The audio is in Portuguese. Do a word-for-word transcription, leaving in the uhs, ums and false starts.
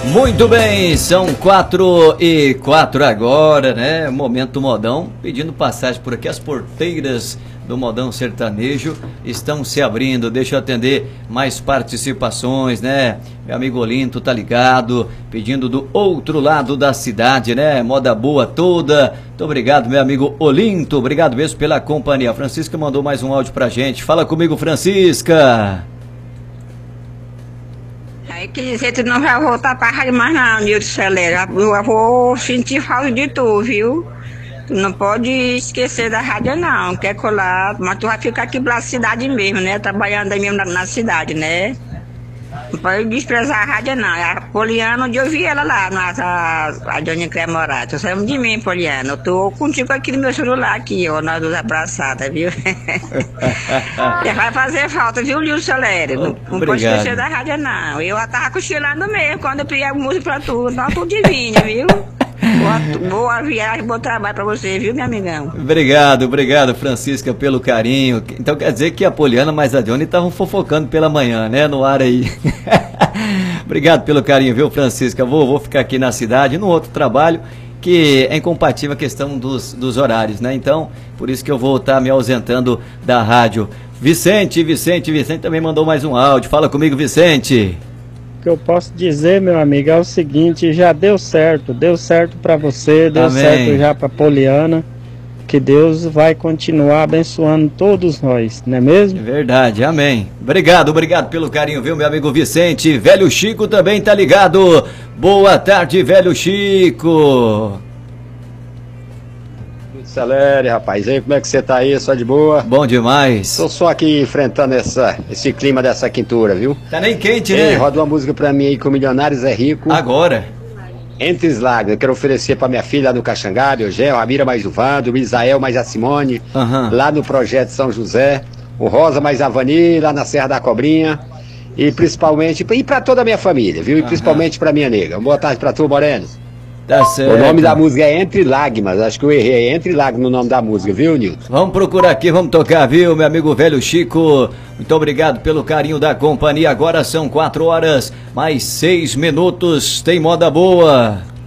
Muito bem, são quatro e quatro agora, né? Momento Modão, pedindo passagem por aqui. As porteiras do Modão Sertanejo estão se abrindo. Deixa eu atender mais participações, né? Meu amigo Olinto tá ligado, pedindo do outro lado da cidade, né? Moda boa toda. Muito obrigado, meu amigo Olinto. Obrigado mesmo pela companhia. A Francisca mandou mais um áudio pra gente. Fala comigo, Francisca. Aí quer dizer, tu não vai voltar pra rádio mais não, Nilton Celera. Eu vou sentir falta de tu, viu? Tu não pode esquecer da rádio não, quer colar, mas tu vai ficar aqui pela cidade mesmo, né? Trabalhando aí mesmo na, na cidade, né? Não pode desprezar a rádio não. A Poliana, onde eu vi ela lá, a, a Dona Cléia Moraes. Tu sabe de mim, Poliana. Eu tô contigo aqui no meu celular, aqui, ó, nós duas abraçadas, viu? Vai fazer falta, viu, Nilton Celera? Não, não pode esquecer da rádio não. Eu tava cochilando mesmo quando eu pedi a música pra tu. Não, tu divina, viu? Boa, boa viagem, bom trabalho pra você, viu, meu amigão? Obrigado, obrigado, Francisca, pelo carinho. Então quer dizer que a Poliana mais a Johnny estavam fofocando pela manhã, né, no ar aí. Obrigado pelo carinho, viu, Francisca? Vou, vou ficar aqui na cidade, no outro trabalho, que é incompatível a questão dos, dos horários, né? Então, por isso que eu vou estar me ausentando da rádio. Vicente, Vicente, Vicente também mandou mais um áudio. Fala comigo, Vicente. O que eu posso dizer, meu amigo, é o seguinte: já deu certo, deu certo para você, deu Amém. certo já para Poliana, que Deus vai continuar abençoando todos nós, não é mesmo? É verdade, amém. Obrigado, obrigado pelo carinho, viu, meu amigo Vicente. Velho Chico também tá ligado. Boa tarde, Velho Chico. Celere, rapaz, aí como é que você tá aí? Só de boa? Bom demais. Tô só aqui enfrentando essa, esse clima dessa quintura, viu? Tá nem quente, Ei, né? roda uma música pra mim aí com Milionários é Rico. Agora. Entre as Lágrimas, eu quero oferecer pra minha filha lá no Caxangá, o Gé, a Mira mais o Vando, o Isael mais a Simone, Uhum. lá no Projeto São José, o Rosa mais a Vani, lá na Serra da Cobrinha, e principalmente, e pra toda a minha família, viu? E Uhum. principalmente pra minha nega. Boa tarde pra tu, Moreno. Tá certo. O nome da música é Entre Lágrimas, acho que eu errei, é Entre Lágrimas o nome da música, viu, Nilton? Vamos procurar aqui, vamos tocar, viu, meu amigo Velho Chico. Muito obrigado pelo carinho da companhia. Agora são quatro horas, mais seis minutos. Tem moda boa.